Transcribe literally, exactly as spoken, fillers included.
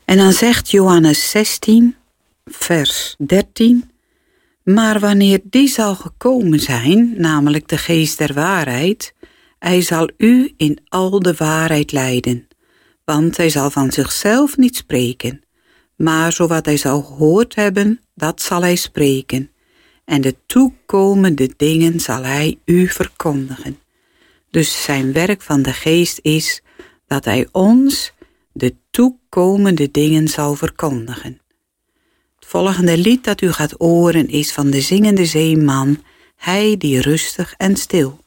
En dan zegt Johannes zestien, vers dertien... Maar wanneer die zal gekomen zijn, namelijk de geest der waarheid, hij zal u in al de waarheid leiden. Want hij zal van zichzelf niet spreken, maar zowat hij zal gehoord hebben, dat zal hij spreken. En de toekomende dingen zal hij u verkondigen. Dus zijn werk van de geest is dat hij ons de toekomende dingen zal verkondigen. Het volgende lied dat u gaat horen is van de zingende zeeman, hij die rustig en stil.